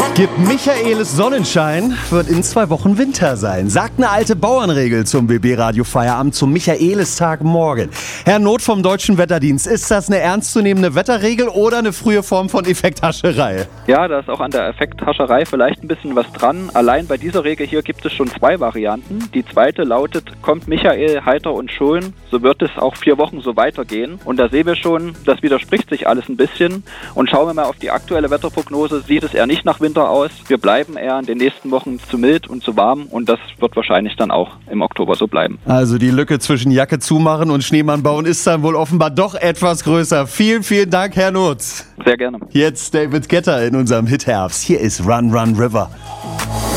Gibt Michaelis Sonnenschein, wird in 2 Wochen Winter sein. Sagt eine alte Bauernregel zum BB Radio Feierabend zum Michaelistag morgen. Herr Not vom Deutschen Wetterdienst, ist das eine ernstzunehmende Wetterregel oder eine frühe Form von Effekthascherei? Ja, da ist auch an der Effekthascherei vielleicht ein bisschen was dran. Allein bei dieser Regel hier gibt es schon 2 Varianten. Die zweite lautet, kommt Michael heiter und schön, so wird es auch 4 Wochen so weitergehen. Und da sehen wir schon, das widerspricht sich alles ein bisschen. Und schauen wir mal auf die aktuelle Wetterprognose, sieht es eher nicht nach Winter aus. Wir bleiben eher in den nächsten Wochen zu mild und zu warm und das wird wahrscheinlich dann auch im Oktober so bleiben. Also die Lücke zwischen Jacke zumachen und Schneemann bauen ist dann wohl offenbar doch etwas größer. Vielen, vielen Dank, Herr Nutz. Sehr gerne. Jetzt David Guetta in unserem Hit Herbst. Hier ist Run, Run, River.